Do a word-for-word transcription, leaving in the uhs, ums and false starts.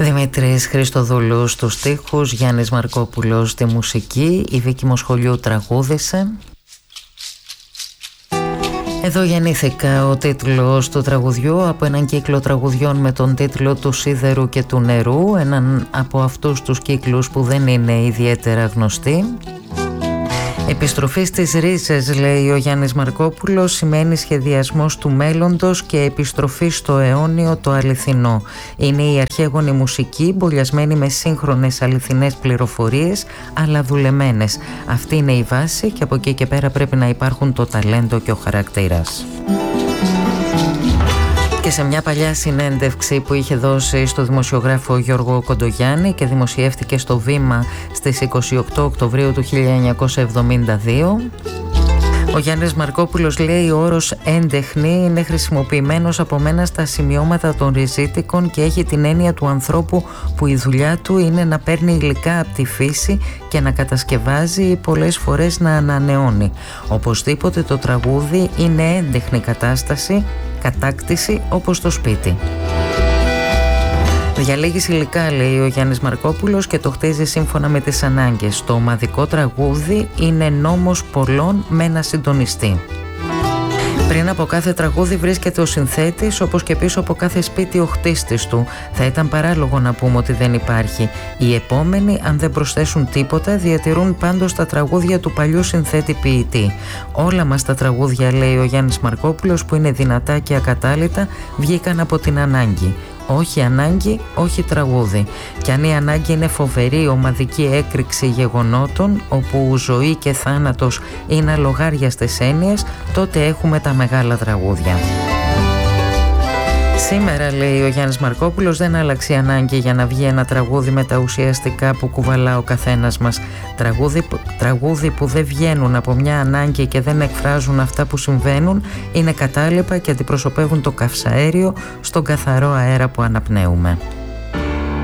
Δημήτρης Χριστοδουλού στους στίχους, Γιάννης Μαρκόπουλος στη μουσική, η Βίκη Μοσχολιού τραγούδισε. Εδώ γεννήθηκα, ο τίτλος του τραγουδιού από έναν κύκλο τραγουδιών με τον τίτλο του Σίδερου και του Νερού, έναν από αυτούς τους κύκλους που δεν είναι ιδιαίτερα γνωστοί. Επιστροφή στις ρίζες, λέει ο Γιάννης Μαρκόπουλος, σημαίνει σχεδιασμός του μέλλοντος και επιστροφή στο αιώνιο, το αληθινό. Είναι η αρχαίγονη μουσική, μπολιασμένη με σύγχρονες αληθινές πληροφορίες, αλλά δουλεμένες. Αυτή είναι η βάση και από εκεί και πέρα πρέπει να υπάρχουν το ταλέντο και ο χαρακτήρας. Και σε μια παλιά συνέντευξη που είχε δώσει στο δημοσιογράφο Γιώργο Κοντογιάννη και δημοσιεύτηκε στο Βήμα στις είκοσι οκτώ Οκτωβρίου του χίλια εννιακόσια εβδομήντα δύο, ο Γιάννης Μαρκόπουλος λέει: ο όρος έντεχνη είναι χρησιμοποιημένος από μένα στα σημειώματα των ριζίτικων και έχει την έννοια του ανθρώπου που η δουλειά του είναι να παίρνει υλικά από τη φύση και να κατασκευάζει ή πολλές φορές να ανανεώνει. Οπωσδήποτε το τραγούδι είναι έντεχνη κατάσταση, κατάκτηση, όπως το σπίτι. Διαλέγεις υλικά, λέει ο Γιάννης Μαρκόπουλος, και το χτίζει σύμφωνα με τις ανάγκες. Το ομαδικό τραγούδι είναι νόμος πολλών με ένα συντονιστή. Πριν από κάθε τραγούδι βρίσκεται ο συνθέτης, όπως και πίσω από κάθε σπίτι ο χτίστης του. Θα ήταν παράλογο να πούμε ότι δεν υπάρχει. Οι επόμενοι, αν δεν προσθέσουν τίποτα, διατηρούν πάντως τα τραγούδια του παλιού συνθέτη ποιητή. Όλα μας τα τραγούδια, λέει ο Γιάννης Μαρκόπουλος, που είναι δυνατά και ακατάλητα, βγήκαν από την ανάγκη. Όχι ανάγκη, όχι τραγούδι. Και αν η ανάγκη είναι φοβερή ομαδική έκρηξη γεγονότων, όπου ζωή και θάνατος είναι αλογάριαστες έννοιες, τότε έχουμε τα μεγάλα τραγούδια. Σήμερα, λέει ο Γιάννης Μαρκόπουλος, δεν άλλαξε η ανάγκη για να βγει ένα τραγούδι με τα ουσιαστικά που κουβαλά ο καθένας μας. Τραγούδι, τραγούδι που δεν βγαίνουν από μια ανάγκη και δεν εκφράζουν αυτά που συμβαίνουν είναι κατάλοιπα και αντιπροσωπεύουν το καυσαέριο στον καθαρό αέρα που αναπνέουμε.